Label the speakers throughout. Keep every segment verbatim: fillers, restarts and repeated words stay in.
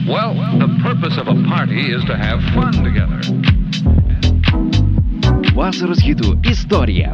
Speaker 1: Well, the purpose of a party is to have fun together.
Speaker 2: Vasaros hitų istorija.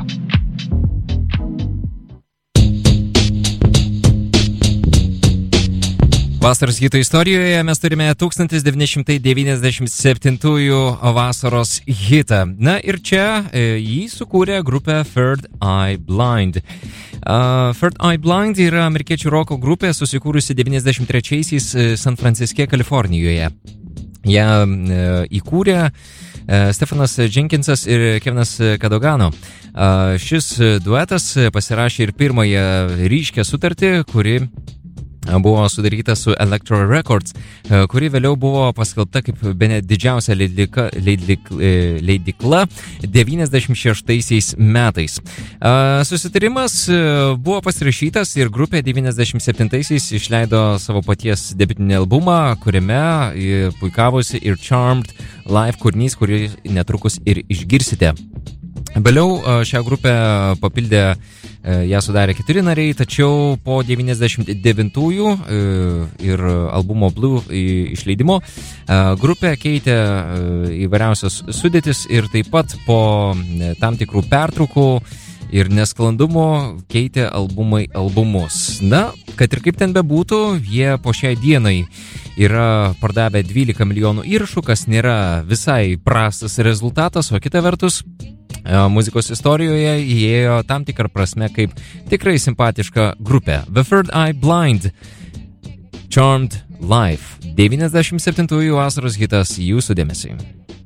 Speaker 3: Vasaros hitų istorijoje mes turime tūkstantis devyni šimtai devyniasdešimt septintųjų vasaros hitą. Na ir čia e, jį sukūrė grupė Third Eye Blind. Uh, Third Eye Blind yra amerikiečių roko grupė susikūrusi devyniasdešimt trečiaisiais San Franciske, Kalifornijoje. Ją e, įkūrė e, Stefanas Jenkinsas ir Kevinas Kadogano. Uh, šis duetas pasirašė ir pirmąją ryškę sutartį, kuri buvo sudaryta su Elektra Records, kuri vėliau buvo paskelbta kaip bene didžiausia leidika, leidik, leidikla devyniasdešimt šeštaisiais metais. Susitarimas buvo pasirašytas ir grupė devyniasdešimt septintaisiais išleido savo paties debiutinį albumą, kuriame puikavosi ir Charmed live kūrinys, kurį netrukus ir išgirsite. Vėliau šią grupę papildė, ją sudarė keturi nariai, tačiau po devyniasdešimt devintųjų ir albumo Blue išleidimo grupė keitė įvairiausias sudėtis ir taip pat po tam tikrų pertraukų ir nesklandumų keitė albumai albumus. Na, kad ir kaip ten bebūtų, jie po šiai dienai yra pardavę dvylika milijonų įrašų, kas nėra visai prastas rezultatas, o kita vertus, muzikos istorijoje įėjo tam tikrą prasme kaip tikrai simpatiška grupė. The Third Eye Blind, Charmed Live, devyniasdešimt septintųjų vasaros hitas jūsų dėmesiui.